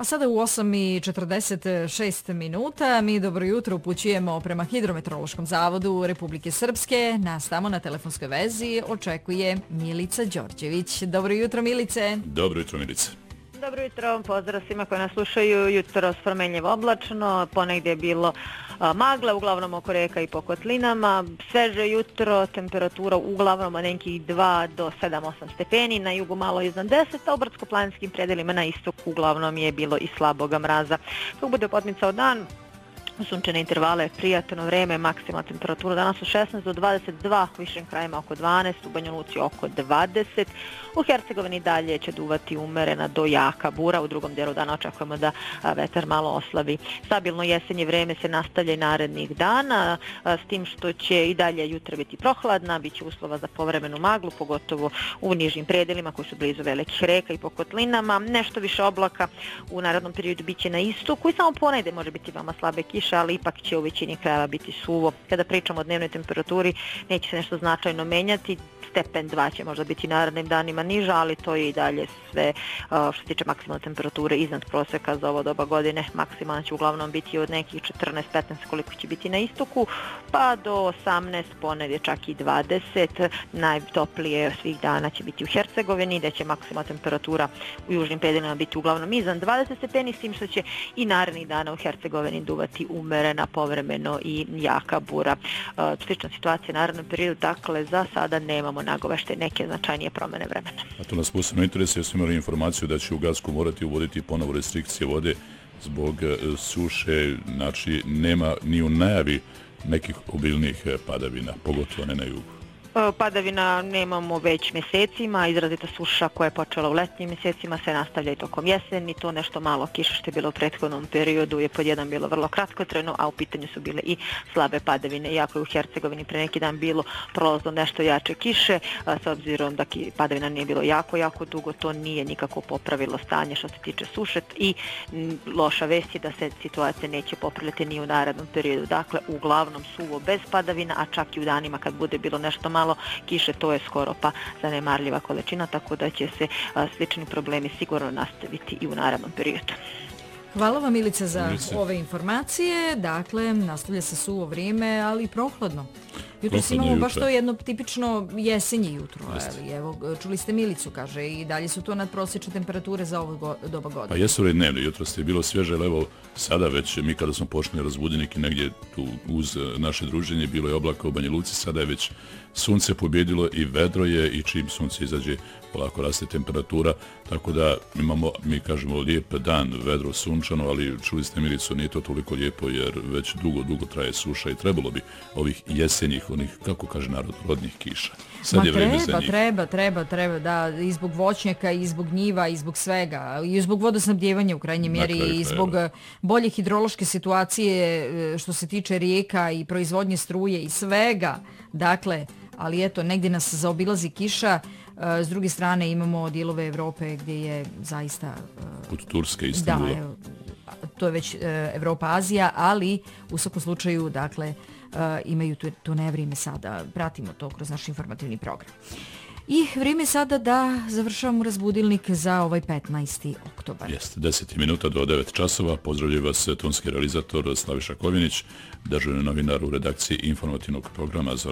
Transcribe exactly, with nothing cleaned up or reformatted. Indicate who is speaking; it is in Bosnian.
Speaker 1: A sada u osam i četrdeset šest minuta mi dobro jutro upućujemo prema Hidrometeorološkom zavodu Republike Srpske. Nas tamo na telefonskoj vezi očekuje Milica Đorđević. Dobro jutro, Milice.
Speaker 2: Dobro jutro, Milice.
Speaker 3: Dobro jutro, pozdrav svima koji nas slušaju. Jutro promenljivo oblačno, ponegdje je bilo a, magla, uglavnom oko reka i po kotlinama. Sveže jutro, temperatura uglavnom od nekih dva do sedam osam stepeni, na jugu malo iznad deset, a u brdsko-planinskim predelima na istoku uglavnom je bilo i slaboga mraza. Kako bude potmicao dan, u sunčane intervale, prijatno vreme, maksimalna temperatura danas od šesnaest do dvadeset dva, u višim krajima oko dvanaest, u Banja Luci oko dvadeset. U Hercegovini dalje će duvati umerena do jaka bura, u drugom dijelu dana očekujemo da vetar malo oslabi. Stabilno jesenje vreme se nastavlja i narednih dana, s tim što će i dalje jutra biti prohladna, bit će uslova za povremenu maglu, pogotovo u nižim predelima koji su blizu velikih reka i po kotlinama. Nešto više oblaka u narednom periodu bit će na istoku i samo ponegde može biti veoma slabe kiše, ali ipak će u većini krajeva biti suvo. Kada pričamo o dnevnoj temperaturi, neće se nešto značajno menjati, stepen dva će možda biti narednim danima niža, ali to je i dalje sve što se tiče maksimalne temperature iznad proseka za ovo doba godine. Maksimalna će uglavnom biti od nekih četrnaest petnaest koliko će biti na istoku, pa do osamnaest, ponegdje čak i dvadeset. Najtoplije svih dana će biti u Hercegovini, gdje će maksimalna temperatura u južnim predelima biti uglavnom iznad dvadeset stepeni, s tim što će i narednih dana u Hercegovini duvati umerena, povremeno i jaka bura. Slična situacija narednom periodu, dakle za sada nemamo nagovešte neke značajnije promjene vremena.
Speaker 2: A to nas posebno interesuje, jer smo imali informaciju da će u Gacku morati uvoditi ponovo restrikcije vode zbog suše, znači nema ni u najavi nekih obilnih padavina, pogotovo ne na jugu.
Speaker 3: Padavina nemamo već mjesecima, izrazita suša koja je počela u letnjim mjesecima se nastavlja i tokom jeseni, to nešto malo kiše što je bilo u prethodnom periodu je pod jedan bilo vrlo kratkotrajno, a u pitanju su bile i slabe padavine. Iako je u Hercegovini pre neki dan bilo prolazno nešto jače kiše, s obzirom da padavina nije bilo jako, jako dugo, to nije nikako popravilo stanje što se tiče suše i loša vest je da se situacija neće popravljati ni u narednom periodu. Dakle, uglavnom suvo bez padavina, a čak i u danima kad bude bilo nešto malo malo kiše, to je skoro pa zanemarljiva količina, tako da će se a, slični problemi sigurno nastaviti i u narednom periodu.
Speaker 1: Hvala vam, Milica, za Milice. Ove informacije. Dakle, nastavlja se suvo vrijeme, ali i prohladno. Jutro si imamo baš to jedno tipično jesenje jutro. Ali, evo, čuli ste Milicu, kaže, i dalje su to nadprosječne temperature za ovo go, doba godine.
Speaker 2: Pa jesu li dnevne, jutro ste bilo svježe, ali evo sada već mi kada smo pošli razbudnik i negdje tu uz naše druženje bilo je oblaka u Banja Luci, sada je već sunce pobjedilo i vedro je i čim sunce izađe polako raste temperatura, tako da imamo, mi kažemo, lijep dan, vedro, sunčano, ali čuli ste Milicu, nije to toliko lijepo jer već dugo, dugo traje suša i trebalo bi ovih jesenjih, onih, kako kaže narod, rodnih kiša. Sad
Speaker 1: Ma
Speaker 2: je vreme
Speaker 1: treba,
Speaker 2: za njih.
Speaker 1: treba, treba, treba, da, i zbog voćnjaka, i zbog njiva, i zbog svega, i zbog vodosnabdjevanja u krajnjoj mjeri, i zbog bolje hidrološke situacije što se tiče rijeka i proizvodnje struje i svega, dakle, ali eto, negdje nas zaobilazi kiša, s druge strane imamo dijelove Evrope gdje je zaista...
Speaker 2: Od Turske, Istanbula.
Speaker 1: Da, evo, to je već Evropa, Azija, ali u svakom slučaju, dakle, imaju tu, tu nevrijeme sada. Pratimo to kroz naš informativni program. I vrijeme sada da završavamo razbudilnik za ovaj petnaesti oktobar.
Speaker 2: Jeste, deset minuta do devet časova. Pozdravljaju vas tonski realizator Slaviša Kovinić, dežurni novinar u redakciji informativnog programa za